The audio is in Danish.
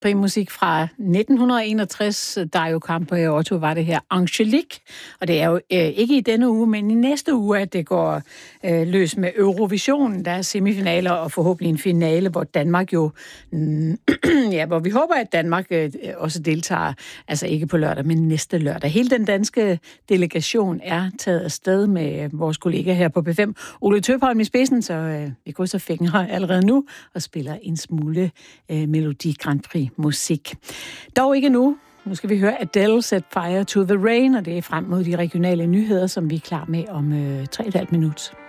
Musik fra 1961. Dario Campeotto var det her. Angelique. Og det er jo ikke i denne uge, men i næste uge, at det går løs med Eurovision. Der er semifinaler og forhåbentlig en finale, hvor Danmark jo... hvor vi håber, at Danmark også deltager. Altså ikke på lørdag, men næste lørdag. Hele den danske delegation er taget afsted med vores kollega her på B5. Ole Tøpholm i spidsen, så vi krydser fingre allerede nu og spiller en smule Melodi Grand Prix musik. Dog ikke nu. Nu skal vi høre Adele Set Fire to the Rain, og det er frem mod de regionale nyheder, som vi er klar med om 3,5 minutter.